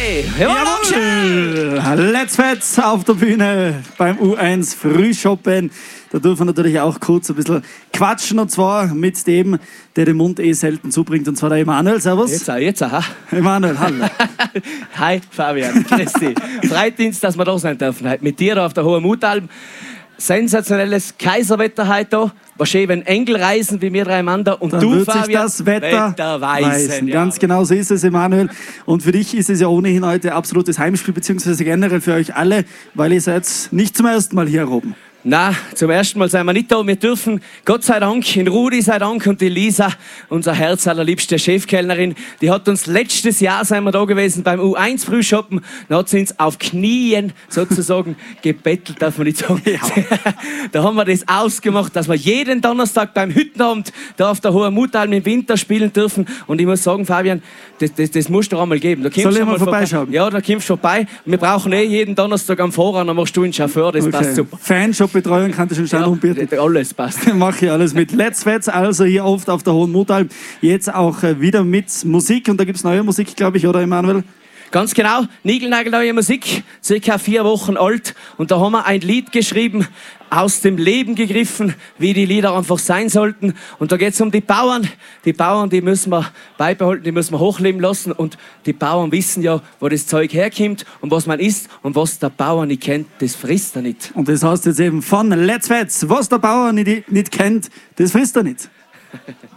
Hey, Jawohl! Let's Fets auf der Bühne beim U1 Frühschoppen. Da dürfen wir natürlich auch kurz ein bisschen quatschen, und zwar mit dem, der den Mund selten zubringt, und zwar der Emanuel. Servus. Jetzt. Emanuel, hallo. Hi, Fabian. Grüß dich. Freut uns, dass wir da sein dürfen. Heute mit dir da auf der Hohen Mutalm. Sensationelles Kaiserwetter heute da. War schön, wenn Engel reisen, wie wir drei Mann da. Und dann du, wird Fabian, sich das Wetter weisen. Ja. Ganz genau so ist es, Emanuel. Und für dich ist es ja ohnehin heute absolutes Heimspiel, beziehungsweise generell für euch alle, weil ihr seid nicht zum ersten Mal hier oben. Na, zum ersten Mal sind wir nicht da. Wir dürfen, Gott sei Dank, in Rudi sei Dank und die Lisa, unsere herzallerliebste Chefkellnerin, die hat uns letztes Jahr, sind wir da gewesen, beim U1 Frühschoppen, da hat sie uns auf Knien sozusagen gebettelt, darf man nicht sagen. Ja. Da haben wir das ausgemacht, dass wir jeden Donnerstag beim Hüttenabend da auf der Hohen Mutalm im Winter spielen dürfen. Und ich muss sagen, Fabian, das musst du einmal geben. Da soll ich mal vorbeischauen? Ja, da kommst du vorbei. Wir brauchen jeden Donnerstag am Vorrang, dann machst du einen Chauffeur, das passt super. Fanshop-Betreuung kann das schon Stand umbieten. Alles passt. Mache ich alles mit. Let's Fets, also hier oft auf der Hohen Mutalm. Jetzt auch wieder mit Musik. Und da gibt es neue Musik, glaube ich, oder Emanuel? Ganz genau, niegelnagelneue Musik, circa 4 Wochen alt. Und da haben wir ein Lied geschrieben, aus dem Leben gegriffen, wie die Lieder einfach sein sollten. Und da geht es um die Bauern. Die Bauern, die müssen wir beibehalten, die müssen wir hochleben lassen. Und die Bauern wissen ja, wo das Zeug herkommt und was man isst. Und was der Bauer nicht kennt, das frisst er nicht. Und das heißt jetzt eben von Let's Fets, was der Bauer nicht kennt, das frisst er nicht.